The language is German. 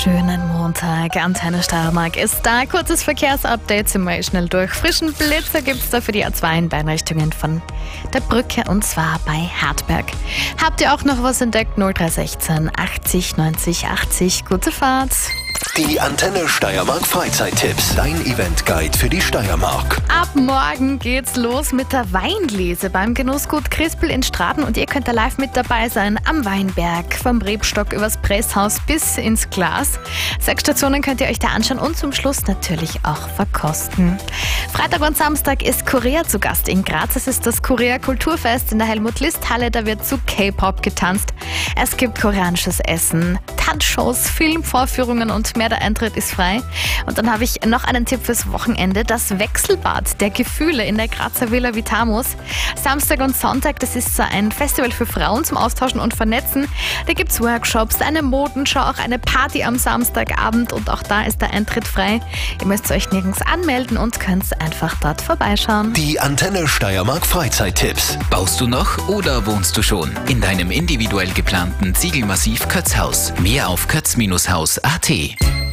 wunderschönen Montag. Antenne Steiermark ist da. Kurzes Verkehrsupdate, sind wir schnell durch. Frischen Blitzer gibt es da für die A2 in beiden Richtungen von der Brücke und zwar bei Hartberg. Habt ihr auch noch was entdeckt? 0316 80 90 80. Gute Fahrt. Die Antenne Steiermark Freizeittipps. Dein Eventguide für die Steiermark. Ab morgen geht's los mit der Weinlese beim Genussgut Crispel in Straten und ihr könnt da live mit dabei sein am Weinberg, vom Rebstock übers Presshaus bis ins Glas. 6 Stationen könnt ihr euch da anschauen und zum Schluss natürlich auch verkosten. Freitag und Samstag ist Korea zu Gast in Graz. Es ist das Korea Kulturfest in der Helmut-List-Halle. Da wird zu K-Pop getanzt. Es gibt koreanisches Essen, Tanzshows, Filmvorführungen und mehr. Der Eintritt ist frei. Und dann habe ich noch einen Tipp fürs Wochenende. Das Wechselbad der Gefühle in der Grazer Villa Vitamus. Samstag und Sonntag, das ist so ein Festival für Frauen zum Austauschen und Vernetzen. Da gibt es Workshops, eine Modenschau, auch eine Party am Samstagabend und auch da ist der Eintritt frei. Ihr müsst euch nirgends anmelden und könnt einfach dort vorbeischauen. Die Antenne Steiermark Freizeittipps. Baust du noch oder wohnst du schon in deinem individuell geplanten Ziegelmassiv Kötzhaus? Mehr auf kötz-haus.at.